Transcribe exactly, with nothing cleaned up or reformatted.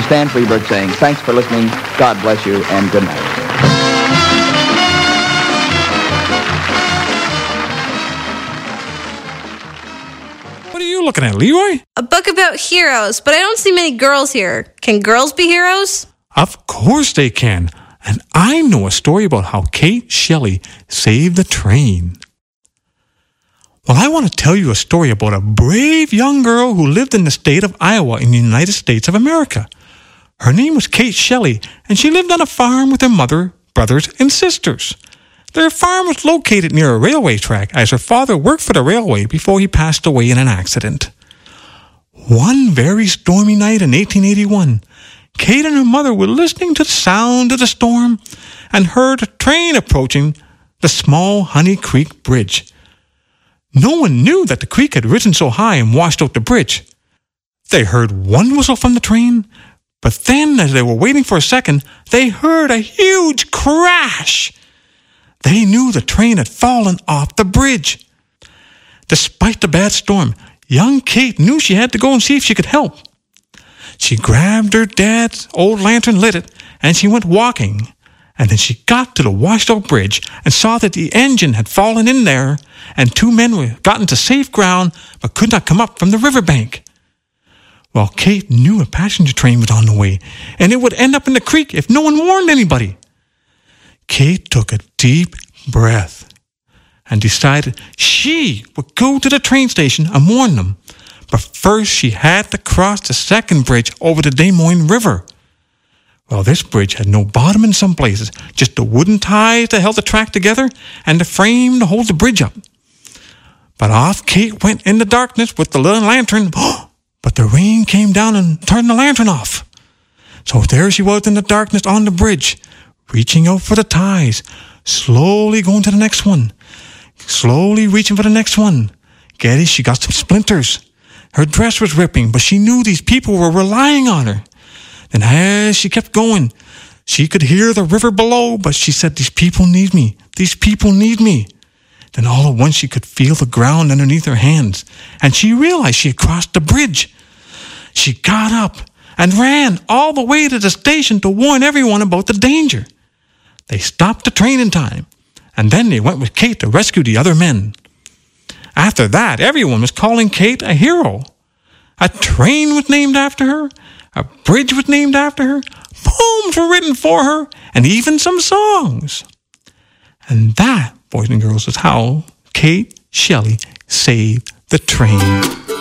Stan Freberg saying thanks for listening, God bless you, and good night. What are you looking at, Leroy? A book about heroes, but I don't see many girls here. Can girls be heroes? Of course they can. And I know a story about how Kate Shelley saved the train. Well, I want to tell you a story about a brave young girl who lived in the state of Iowa in the United States of America. Her name was Kate Shelley, and she lived on a farm with her mother, brothers, and sisters. Their farm was located near a railway track, as her father worked for the railway before he passed away in an accident. One very stormy night in eighteen eighty-one, Kate and her mother were listening to the sound of the storm and heard a train approaching the small Honey Creek Bridge. No one knew that the creek had risen so high and washed out the bridge. They heard one whistle from the train, but then, as they were waiting for a second, they heard a huge crash. They knew the train had fallen off the bridge. Despite the bad storm, young Kate knew she had to go and see if she could help. She grabbed her dad's old lantern, lit it, and she went walking. And then she got to the washed-out bridge and saw that the engine had fallen in there, and two men were gotten to safe ground but could not come up from the riverbank. Well, Kate knew a passenger train was on the way, and it would end up in the creek if no one warned anybody. Kate took a deep breath and decided she would go to the train station and warn them. But first she had to cross the second bridge over the Des Moines River. Well, this bridge had no bottom in some places, just the wooden ties that held the track together and the frame to hold the bridge up. But off Kate went in the darkness with the little lantern, but the rain came down and turned the lantern off. So there she was in the darkness on the bridge, reaching out for the ties, slowly going to the next one, slowly reaching for the next one. Getty, she got some splinters. Her dress was ripping, but she knew these people were relying on her. Then as she kept going, she could hear the river below, but she said, these people need me. These people need me. Then all at once she could feel the ground underneath her hands, and she realized she had crossed the bridge. She got up and ran all the way to the station to warn everyone about the danger. They stopped the train in time, and then they went with Kate to rescue the other men. After that, everyone was calling Kate a hero. A train was named after her. A bridge was named after her. Poems were written for her. And even some songs. And that, boys and girls, is how Kate Shelley saved the train.